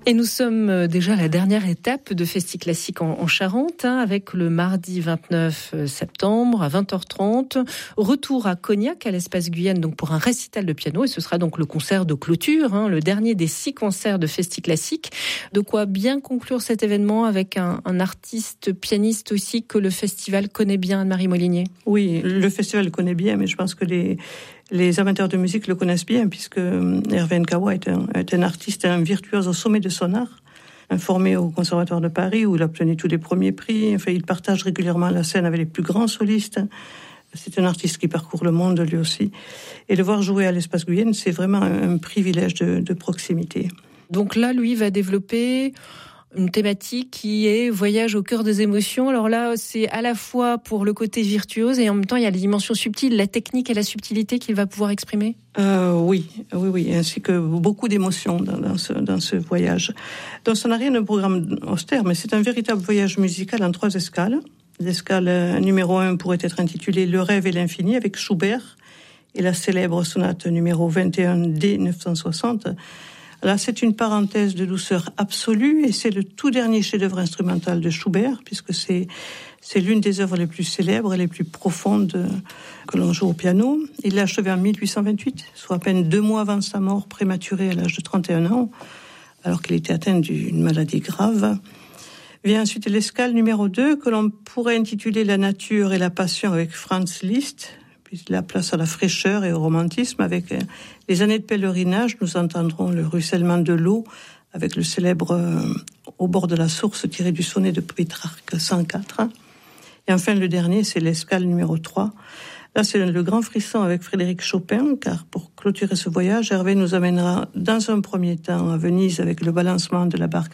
Et nous sommes déjà à la dernière étape de Festiclassique en Charente, avec le mardi 29 septembre à 20h30. Retour à Cognac, à l'Espace Guyane, donc pour un récital de piano. Et ce sera donc le concert de clôture, le dernier des 6 concerts de Festiclassique. De quoi bien conclure cet événement avec un artiste pianiste aussi que le festival connaît bien, Anne-Marie Molinier. Oui, le festival le connaît bien, mais je pense que les amateurs de musique le connaissent bien, puisque Hervé Nkawa est un artiste, un virtuose au sommet de son art, formé au Conservatoire de Paris, où il a obtenu tous les premiers prix. Enfin, il partage régulièrement la scène avec les plus grands solistes. C'est un artiste qui parcourt le monde, lui aussi. Et le voir jouer à l'Espace Guyane, c'est vraiment un privilège de proximité. Donc là, lui va développer une thématique qui est voyage au cœur des émotions. Alors là, c'est à la fois pour le côté virtuose et en même temps, il y a les dimensions subtiles, la technique et la subtilité qu'il va pouvoir exprimer. Oui, ainsi que beaucoup d'émotions dans ce voyage. Donc, ça n'a rien d'un programme austère, mais c'est un véritable voyage musical en 3 escales. L'escale numéro 1 pourrait être intitulée « Le rêve et l'infini » avec Schubert et la célèbre sonate numéro 21 D 960. Là, c'est une parenthèse de douceur absolue et c'est le tout dernier chef-d'œuvre instrumental de Schubert, puisque c'est l'une des œuvres les plus célèbres et les plus profondes que l'on joue au piano. Il l'a achevé en 1828, soit à peine 2 mois avant sa mort prématurée à l'âge de 31 ans, alors qu'il était atteint d'une maladie grave. Vient ensuite l'escale numéro 2, que l'on pourrait intituler « La nature et la passion » avec Franz Liszt, puis la place à la fraîcheur et au romantisme. Avec les années de pèlerinage, nous entendrons le ruissellement de l'eau avec le célèbre Au bord de la source tiré du sonnet de Pétrarque 104. Et enfin, le dernier, c'est l'escale numéro 3. Là, c'est le grand frisson avec Frédéric Chopin, car pour clôturer ce voyage, Hervé nous amènera dans un premier temps à Venise avec le balancement de la barque